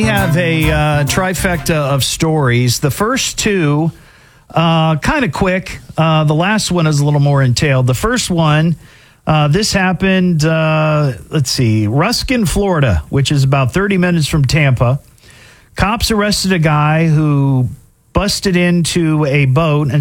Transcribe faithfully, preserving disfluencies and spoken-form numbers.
We have a uh, trifecta of stories. The first two, uh, kind of quick. Uh, the last one is a little more entailed. The first one, uh, this happened, uh, let's see, Ruskin, Florida, which is about thirty minutes from Tampa. Cops arrested a guy who busted into a boat and